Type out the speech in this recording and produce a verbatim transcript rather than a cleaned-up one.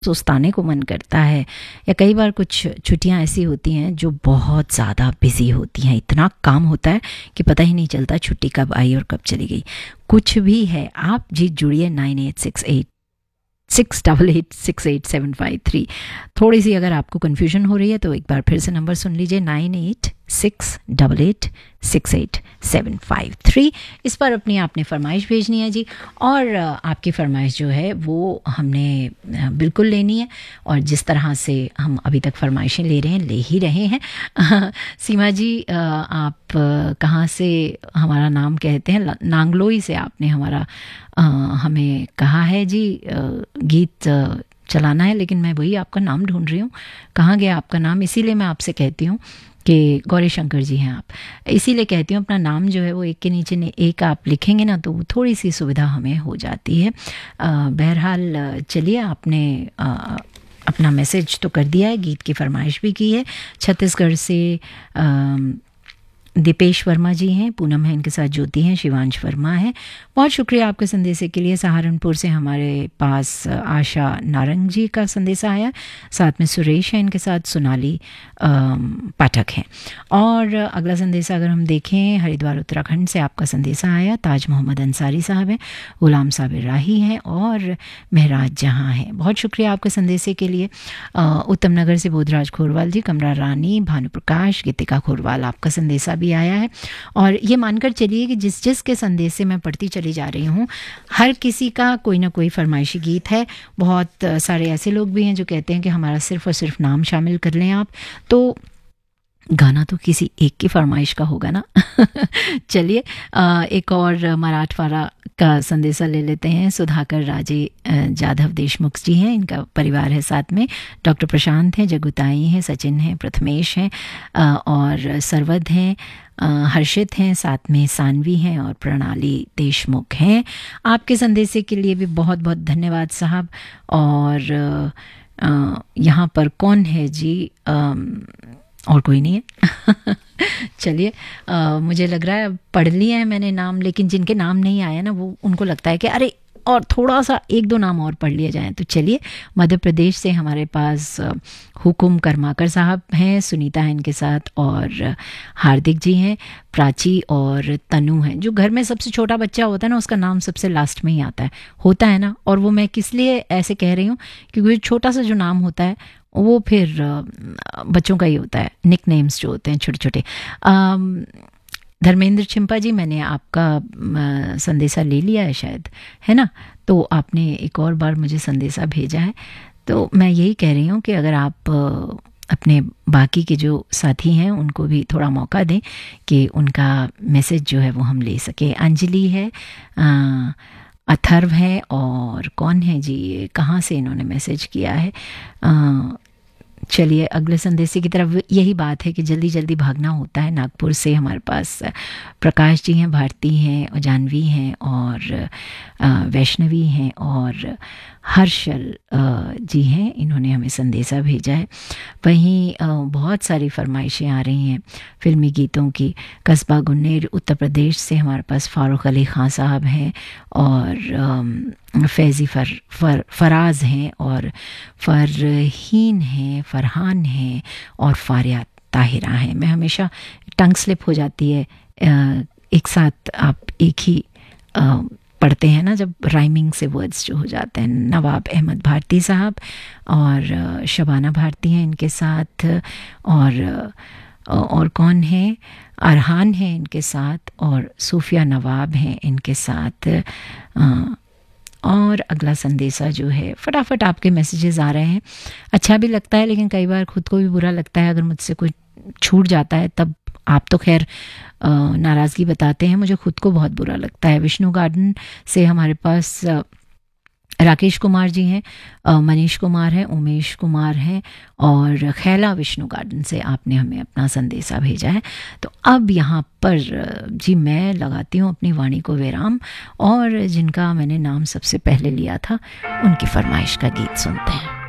सुस्ताने को मन करता है, या कई बार कुछ छुट्टियां ऐसी होती हैं जो बहुत ज़्यादा बिजी होती हैं, इतना काम होता है कि पता ही नहीं चलता छुट्टी कब आई और कब चली गई। कुछ भी है, आप जी जुड़िए nine eight six eight six double eight six eight seven five three. थोड़ी सी अगर आपको कन्फ्यूजन हो रही है तो एक बार फिर से नंबर सुन लीजिए, nine eight six double eight six eight seven five three. इस पर अपनी आपने फरमाइश भेजनी है जी, और आपकी फरमाइश जो है वो हमने बिल्कुल लेनी है, और जिस तरह से हम अभी तक फरमाइशें ले रहे हैं, ले ही रहे हैं। सीमा जी, आप कहाँ से हमारा नाम कहते हैं? नांगलोई से आपने हमारा हमें कहा है जी गीत चलाना है, लेकिन मैं वही आपका नाम ढूंढ रही हूँ, कहाँ गया आपका नाम? इसीलिए मैं आपसे कहती हूँ कि गौरी शंकर जी हैं आप, इसीलिए कहती हूँ अपना नाम जो है वो एक के नीचे ने एक आप लिखेंगे ना तो थोड़ी सी सुविधा हमें हो जाती है। बहरहाल चलिए, आपने आ, अपना मैसेज तो कर दिया है, गीत की फरमाइश भी की है। छत्तीसगढ़ से आ, दीपेश वर्मा जी हैं, पूनम है इनके साथ, ज्योति हैं, शिवांश वर्मा है, बहुत शुक्रिया आपके संदेशे के लिए। सहारनपुर से हमारे पास आशा नारंग जी का संदेशा आया, साथ में सुरेश है इनके साथ, सोनाली पाठक हैं। और अगला संदेशा अगर हम देखें, हरिद्वार उत्तराखंड से आपका संदेशा आया, ताज मोहम्मद अंसारी साहब हैं, गुलाम साबिर राही हैं और महराज जहाँ हैं। बहुत शुक्रिया आपके संदेशे के लिए। उत्तम नगर से बोधराज खोरवाल जी, कमरा रानी, भानु प्रकाश, गीतिका खोरवाल, आपका संदेशा भी आया है। और ये मानकर चलिए कि जिस जिस के संदेश से मैं पढ़ती चली जा रही हूँ, हर किसी का कोई ना कोई फरमाइशी गीत है। बहुत सारे ऐसे लोग भी हैं जो कहते हैं कि हमारा सिर्फ और सिर्फ नाम शामिल कर लें आप, तो गाना तो किसी एक की फरमाइश का होगा ना। चलिए एक और मराठवाड़ा का संदेशा ले लेते हैं। सुधाकर राजे जाधव देशमुख जी हैं, इनका परिवार है, साथ में डॉक्टर प्रशांत हैं, जगुताई हैं, सचिन हैं, प्रथमेश हैं और सरवद हैं, हर्षित हैं, साथ में सानवी हैं और प्रणाली देशमुख हैं। आपके संदेशे के लिए भी बहुत बहुत धन्यवाद साहब। और यहाँ पर कौन है जी? आ, और कोई नहीं है। चलिए, मुझे लग रहा है पढ़ लिए हैं मैंने नाम, लेकिन जिनके नाम नहीं आए ना वो उनको लगता है कि अरे और थोड़ा सा एक दो नाम और पढ़ लिए जाएं। तो चलिए, मध्य प्रदेश से हमारे पास हुकुम करमाकर साहब हैं, सुनीता है इनके साथ, और हार्दिक जी हैं, प्राची और तनु हैं। जो घर में सबसे छोटा बच्चा होता है ना, उसका नाम सबसे लास्ट में ही आता है, होता है ना। और वो मैं किस लिए ऐसे कह रही हूँ, क्योंकि छोटा सा जो नाम होता है वो फिर बच्चों का ही होता है, निक नेम्स जो होते हैं छोटे छोटे। धर्मेंद्र चिंपा जी, मैंने आपका संदेशा ले लिया है शायद, है ना? तो आपने एक और बार मुझे संदेशा भेजा है, तो मैं यही कह रही हूँ कि अगर आप अपने बाकी के जो साथी हैं उनको भी थोड़ा मौका दें कि उनका मैसेज जो है वो हम ले सकें। अंजलि है, आ, अथर्व है, और कौन है जी, ये कहाँ से इन्होंने मैसेज किया है? आ, चलिए अगले संदेशे की तरफ। यही बात है कि जल्दी जल्दी भागना होता है। नागपुर से हमारे पास प्रकाश जी हैं, भारती हैं, और जानवी हैं, और वैष्णवी हैं, और हर्षल जी हैं, इन्होंने हमें संदेशा भेजा है। वहीं बहुत सारी फरमाइशें आ रही हैं फिल्मी गीतों की। कस्बा गुन्नेर उत्तर प्रदेश से हमारे पास फारूक अली खां साहब हैं, और फैज़ी फर, फर फराज हैं, और फ़रहीन हैं, फ़रहान हैं, और फारिया ताहिरा हैं। मैं हमेशा टंग स्लिप हो जाती है, एक साथ आप एक ही पढ़ते हैं ना, जब राइमिंग से वर्ड्स जो हो जाते हैं। नवाब अहमद भारती साहब और शबाना भारती हैं इनके साथ, और और कौन है, अरहान है इनके साथ, और सूफिया नवाब हैं इनके साथ। और अगला संदेशा जो है, फटाफट आपके मैसेजेस आ रहे हैं, अच्छा भी लगता है, लेकिन कई बार खुद को भी बुरा लगता है अगर मुझसे कोई छूट जाता है। तब आप तो खैर नाराज़गी बताते हैं, मुझे खुद को बहुत बुरा लगता है। विष्णु गार्डन से हमारे पास राकेश कुमार जी हैं, मनीष कुमार हैं, उमेश कुमार हैं, और खैला विष्णु गार्डन से आपने हमें अपना संदेशा भेजा है। तो अब यहाँ पर जी मैं लगाती हूँ अपनी वाणी को विराम, और जिनका मैंने नाम सबसे पहले लिया था उनकी फरमाइश का गीत सुनते हैं।